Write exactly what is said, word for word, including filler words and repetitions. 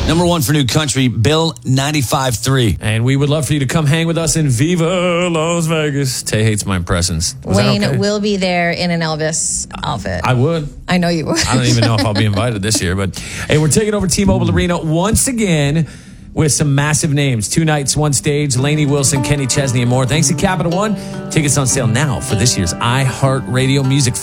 Number one for new country, Bill ninety-five three. And we would love for you to come hang with us in Viva Las Vegas. Tay hates my impressions. Was Wayne okay? will be there in an Elvis outfit. I would. I know you would. I don't even know if I'll be invited this year. But hey, we're taking over T-Mobile Arena once again with some massive names. Two nights, one stage. Lainey Wilson, Kenny Chesney, and more. Thanks to Capital One. Tickets on sale now for this year's iHeartRadio Music